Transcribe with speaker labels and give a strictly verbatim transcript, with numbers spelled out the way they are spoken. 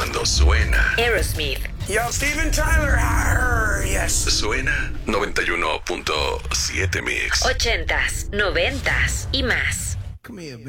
Speaker 1: cuando suena
Speaker 2: Aerosmith.
Speaker 3: Yo, Steven Tyler. Arr, yes.
Speaker 1: Suena noventa y uno punto siete Mix.
Speaker 2: Ochentas, noventas y más.
Speaker 3: Come here,